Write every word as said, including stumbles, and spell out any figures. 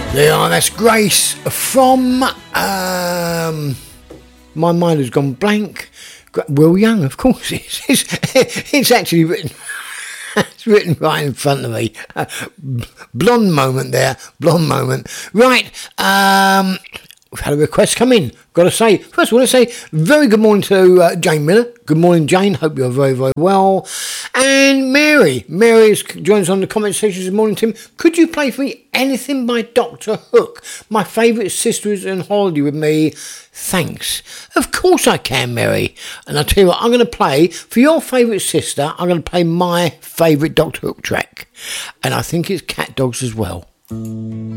There are, that's Grace from, um, my mind has gone blank. Will Young, of course it is. It's, it's actually written, it's written right in front of me. Blonde moment there, blonde moment. Right, um, we've had a request come in. Got to say, first of all, let's say very good morning to uh, Jane Miller. Good morning, Jane. Hope you're very, very well. And Mary. Mary has joined us on the comment section this morning, Tim. Could you play for me anything by Doctor Hook? My favourite sister is on holiday with me. Thanks. Of course I can, Mary. And I'll tell you what, I'm going to play, for your favourite sister, I'm going to play my favourite Doctor Hook track. And I think it's Cat Dogs as well.